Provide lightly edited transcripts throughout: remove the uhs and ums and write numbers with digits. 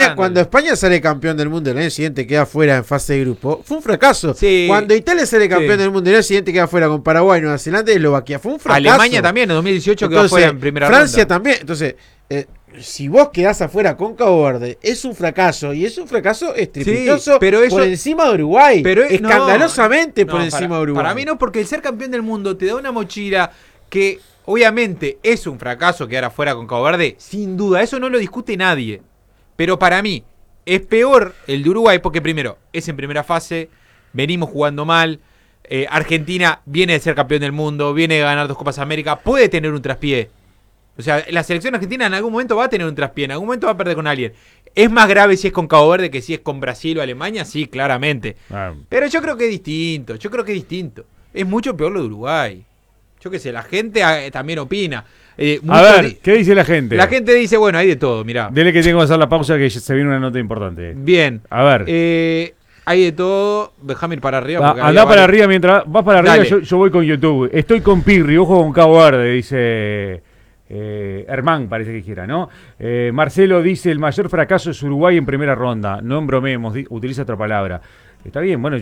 cuando España sale campeón del mundo el año siguiente queda fuera en fase de grupo, fue un fracaso. Sí. Cuando Italia sale campeón del mundo el año siguiente queda fuera con Paraguay, Nueva Zelanda y Eslovaquia, fue un fracaso. Alemania también en 2018 quedó fuera en primera ronda. Francia también. Entonces, si vos quedás afuera con Cabo Verde, es un fracaso. Y es un fracaso estrepitoso, sí, pero eso, por encima de Uruguay. Pero escandalosamente por encima de Uruguay. Para mí no, porque el ser campeón del mundo te da una mochila que obviamente es un fracaso quedar afuera con Cabo Verde, sin duda, eso no lo discute nadie. Pero para mí es peor el de Uruguay porque primero, es en primera fase, venimos jugando mal, Argentina viene de ser campeón del mundo, viene de ganar 2 Copas América, puede tener un traspié. O sea, la selección argentina en algún momento va a tener un traspié, en algún momento va a perder con alguien. ¿Es más grave si es con Cabo Verde que si es con Brasil o Alemania? Sí, claramente. Pero yo creo que es distinto, Es mucho peor lo de Uruguay. Yo qué sé, la gente también opina. A ver, ¿qué dice la gente? La gente dice, bueno, hay de todo, mirá. Dele que tengo que hacer la pausa que se viene una nota importante. Bien. A ver. Hay de todo. Déjame ir para arriba. Andá para arriba mientras vas para arriba. Yo voy con YouTube. Estoy con Pirri, ojo con Cabo Verde, dice Hermán, parece que quiera, ¿no? Marcelo dice, el mayor fracaso es Uruguay en primera ronda. No embromemos, utiliza otra palabra. Está bien, bueno,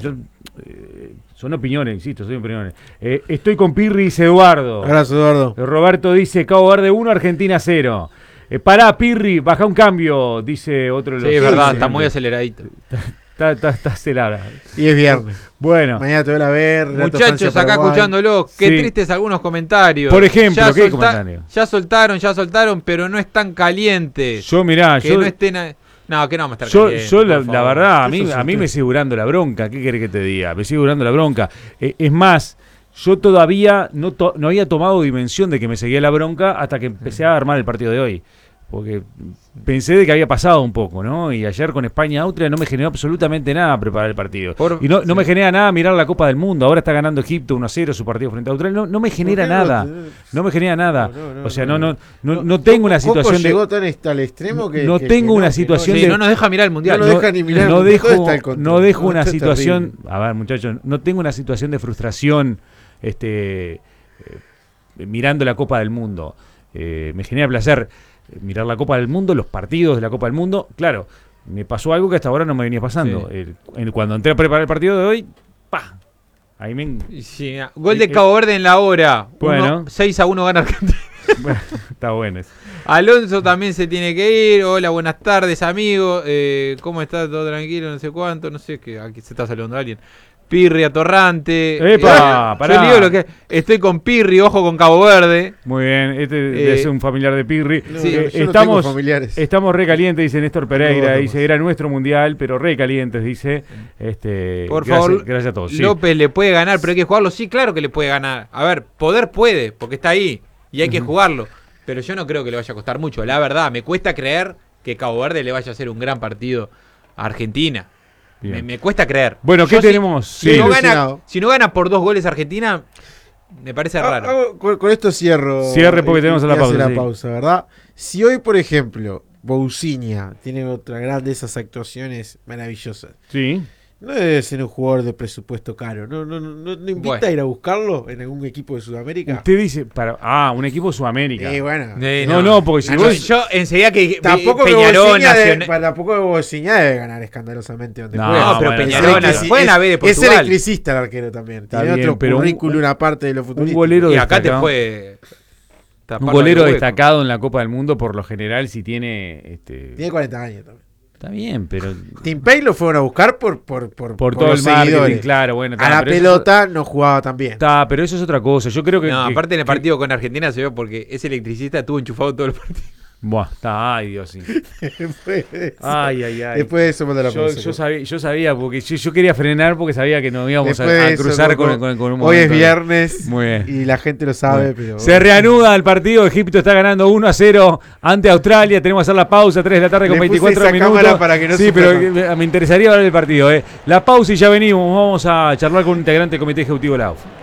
son opiniones, insisto, son opiniones. Estoy con Pirri, dice Eduardo. Gracias, Eduardo. Roberto dice, Cabo Verde 1, Argentina 0. Pará, Pirri, baja un cambio, dice otro de los... Sí, es verdad, está muy aceleradito. Está acelerado. Y es viernes. Bueno. Mañana te voy a ver. Muchachos, acá escuchándolo, qué tristes algunos comentarios. Por ejemplo, ¿qué comentarios? Ya soltaron, pero no están calientes. Yo, mirá, que no estén... No, que no vamos a estar calientes. Yo la verdad, a mí me sigue durando la bronca. ¿Qué querés que te diga? Me sigue durando la bronca. Es más, yo todavía no había tomado dimensión de que me seguía la bronca hasta que empecé a armar el partido de hoy. Porque pensé de que había pasado un poco, ¿no? Y ayer con España-Austria no me generó absolutamente nada preparar el partido. Y no me genera nada mirar la Copa del Mundo. Ahora está ganando Egipto 1-0 su partido frente a Australia. No me genera nada. No me genera nada. O sea, no tengo una situación de... llegó tan al extremo que... No tengo una situación de... No nos deja mirar el Mundial. No nos deja ni mirar el Mundial. No dejo una situación... A ver, muchachos, no tengo una situación de frustración mirando la Copa del Mundo. Me genera placer mirar la Copa del Mundo, los partidos de la Copa del Mundo. Claro, me pasó algo que hasta ahora no me venía pasando. Sí. Cuando entré a preparar el partido de hoy, ¡pah! Ahí sí, gol de Cabo Verde en la hora. Bueno. 6-1 gana Argentina. Bueno, está bueno. Alonso también se tiene que ir. Hola, buenas tardes, amigo. ¿Cómo está? ¿Todo tranquilo? No sé cuánto. No sé, que aquí se está saludando alguien. Pirri Atorrante. ¡Epa! Yo digo lo que estoy con Pirri, ojo con Cabo Verde. Muy bien, es un familiar de Pirri. No, estamos re calientes, dice Néstor Pereira. Dice, era nuestro mundial, pero re calientes, dice. Por favor, gracias a todos. López le puede ganar, pero hay que jugarlo. Sí, claro que le puede ganar. A ver, poder puede, porque está ahí y hay que jugarlo. Pero yo no creo que le vaya a costar mucho. La verdad, me cuesta creer que Cabo Verde le vaya a hacer un gran partido a Argentina. Me cuesta creer. Bueno, ¿qué tenemos? Si no gana por 2 goles Argentina, me parece raro. Con esto cierro. Cierre porque tenemos la pausa, ¿verdad? Si hoy, por ejemplo, Bousinia tiene otra gran de esas actuaciones maravillosas. Sí. No debe ser un jugador de presupuesto caro. ¿No invita a ir a buscarlo en algún equipo de Sudamérica? Usted dice, un equipo de Sudamérica. Bueno. No, porque si vos... Yo enseguida que tampoco Peñarol... Tampoco Bousinia debe ganar escandalosamente donde juega. No, pero Peñarol fue en la B de Portugal. Es electricista el arquero también. Tiene otro currículum aparte de lo futurístico. Un golero y acá te fue... Un golero destacado en la Copa del Mundo, por lo general, si tiene... Tiene 40 años también. Está bien, pero... Tim Pay lo fueron a buscar por todo el marketing, claro. Bueno, a la pelota no jugaba tan bien. Pero eso es otra cosa. Yo creo que... No, aparte en el partido con Argentina se vio porque ese electricista estuvo enchufado todo el partido. Buah, ay Dios, sí. Después de eso, ay. Después de eso, yo sabía, porque yo quería frenar porque sabía que nos íbamos a cruzar con un momento. Hoy es viernes. Muy bien. Y la gente lo sabe, pero... Se reanuda el partido. Egipto está ganando 1-0 ante Australia. Tenemos que hacer la pausa, 3 de la tarde con 24 minutos. Para que no pero me interesaría ver el partido. La pausa y ya venimos. Vamos a charlar con un integrante del Comité Ejecutivo de la AUF.